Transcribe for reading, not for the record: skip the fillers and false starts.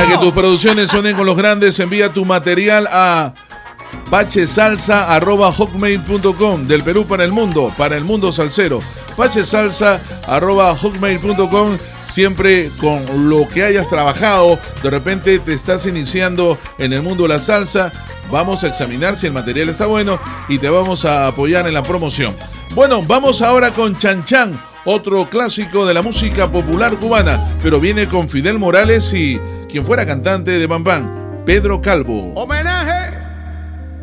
Para que tus producciones suenen con los grandes, envía tu material a pachesalsa@hotmail.com. Del Perú para el mundo salsero. pachesalsa@hotmail.com. Siempre con lo que hayas trabajado. De repente te estás iniciando en el mundo de la salsa. Vamos a examinar si el material está bueno y te vamos a apoyar en la promoción. Bueno, vamos ahora con Chan Chan, otro clásico de la música popular cubana, pero viene con Fidel Morales y quien fuera cantante de Bam Bam, Pedro Calvo. ¡Homenaje!